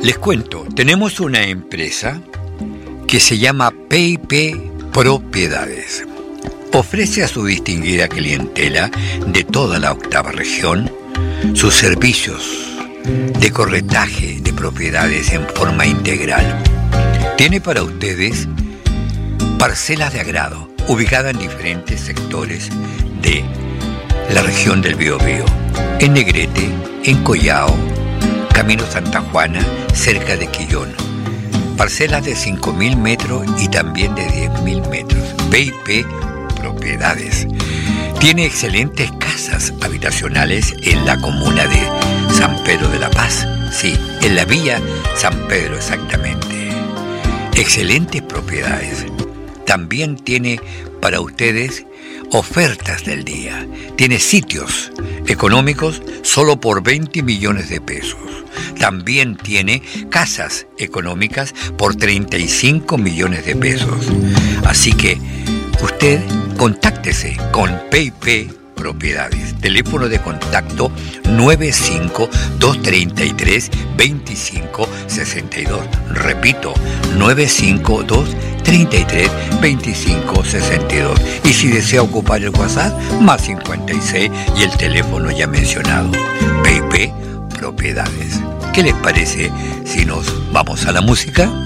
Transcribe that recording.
Les cuento, tenemos una empresa que se llama P&P Propiedades. Ofrece a su distinguida clientela de toda la octava región sus servicios de corretaje de propiedades en forma integral. Tiene para ustedes parcelas de agrado, ubicadas en diferentes sectores de la región del Biobío, en Negrete, en Collao, Camino Santa Juana, cerca de Quillón. Parcelas de 5.000 metros y también de 10.000 metros. P&P Propiedades. Tiene excelentes casas habitacionales en la comuna de San Pedro de la Paz. Sí, en la villa San Pedro exactamente. Excelentes propiedades. También tiene para ustedes ofertas del día. Tiene sitios económicos solo por 20 millones de pesos. También tiene casas económicas por 35 millones de pesos. Así que usted contáctese con P&P Propiedades. Teléfono de contacto 952332562. Repito, 952332562. Y si desea ocupar el WhatsApp, más 56 y el teléfono ya mencionado. P&P Propiedades. ¿Qué les parece si nos vamos a la música?